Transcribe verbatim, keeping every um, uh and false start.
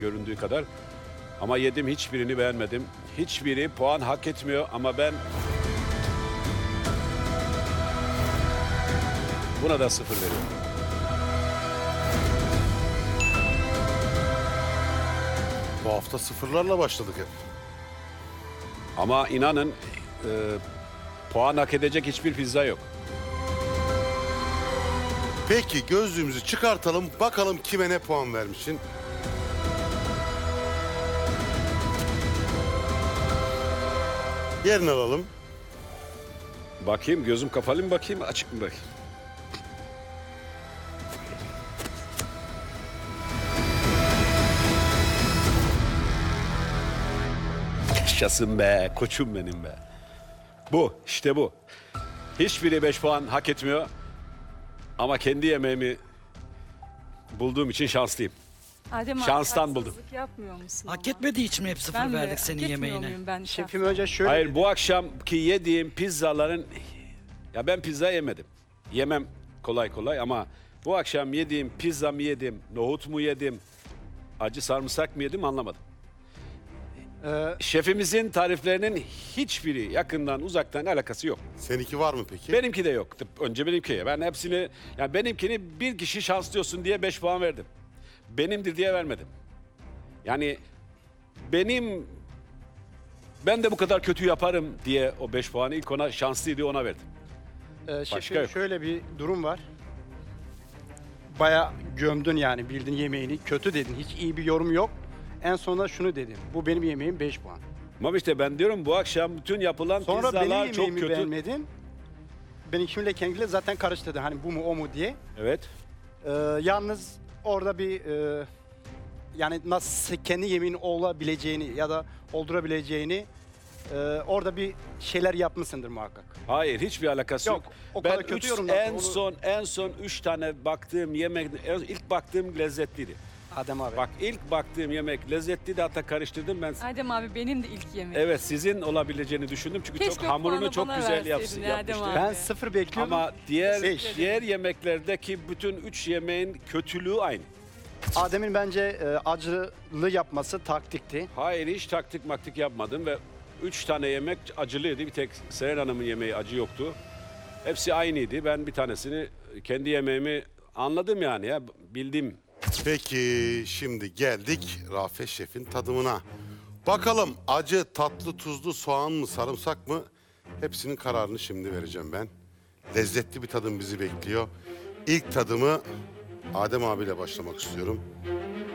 göründüğü kadar. Ama yedim, hiçbirini beğenmedim. Hiçbiri puan hak etmiyor ama ben buna da sıfır veriyorum. Bu hafta sıfırlarla başladık hep. Ama inanın e, puan hak edecek hiçbir pizza yok. Peki gözlüğümüzü çıkartalım, bakalım kime ne puan vermişsin. Yerini alalım. Bakayım, gözüm kapalı mı bakayım, açık mı bakayım? Yaşasın be, koçum benim be. Bu, işte bu. Hiçbiri beş puan hak etmiyor. Ama kendi yemeğimi bulduğum için şanslıyım. Adem abi, Şanstan haksızlık buldum. yapmıyor musun Hak ama? etmediği için mi hep sıfır Ben de verdik hak senin etmiyor yemeğine? muyum ben Şefim şahsen? önce şöyle Hayır, dedi. bu akşamki yediğim pizzaların... Ya ben pizza yemedim. Yemem kolay kolay ama bu akşam yediğim pizza mı yedim, nohut mu yedim, acı sarımsak mı yedim anlamadım. Ee, Şefimizin tariflerinin hiçbiri yakından uzaktan alakası yok. Seninki var mı peki? Benimki de yok. Önce benimki. Ben hepsini, yani benimkini bir kişi şanslıyorsun diye beş puan verdim. Benimdir diye vermedim. Yani benim, ben de bu kadar kötü yaparım diye o beş puanı ilk ona şanslıydı ona verdim. e, şefim yok. şöyle bir durum var. Baya gömdün yani bildin yemeğini. Kötü dedin. Hiç iyi bir yorum yok. En sonunda şunu dedin. Bu benim yemeğim beş puan. Ama işte ben diyorum bu akşam bütün yapılan Sonra benim pizzalar çok yemeğimi kötü. beğenmedin. Benimkiyle kendiyle zaten karıştırdın. Hani bu mu o mu diye. Evet. Ee, yalnız orada bir e, yani nasıl kendi yemeğin olabileceğini ya da oldurabileceğini e, orada bir şeyler yapmışsındır muhakkak. Hayır, hiçbir alakası yok. Yok, o Ben kadar kötü üç- yorumlar. en Onu- son en son üç tane baktığım yemek, ilk baktığım lezzetliydi. Adem abi. Bak ilk baktığım yemek lezzetliydi, hatta karıştırdım ben. Adem abi benim de ilk yemeğim. Evet, sizin olabileceğini düşündüm çünkü Keşke çok o hamurunu puanı çok bana güzel verseydin yapsın, ya Adem yapmıştı. abi. Ben sıfır bekliyordum. Ama diğer Beş. diğer yemeklerdeki bütün üç yemeğin kötülüğü aynı. Adem'in bence e, acılı yapması taktikti. Hayır, hiç taktik maktik yapmadım ve üç tane yemek acılıydı. Bir tek Seren Hanım'ın yemeği acı yoktu. Hepsi aynıydı. Ben bir tanesini, kendi yemeğimi anladım yani ya, bildim. Peki şimdi geldik Rafet Şef'in tadımına. Bakalım acı, tatlı, tuzlu, soğan mı, sarımsak mı? Hepsinin kararını şimdi vereceğim ben. Lezzetli bir tadım bizi bekliyor. İlk tadımı Adem abiyle başlamak istiyorum.